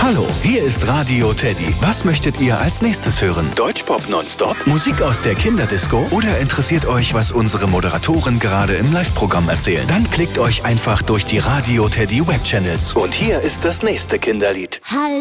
Hallo, hier ist Radio Teddy. Was möchtet ihr als nächstes hören? Deutschpop nonstop? Musik aus der Kinderdisco? Oder interessiert euch, was unsere Moderatoren gerade im Live-Programm erzählen? Dann klickt euch einfach durch die Radio Teddy Webchannels. Und hier ist das nächste Kinderlied. Hallo.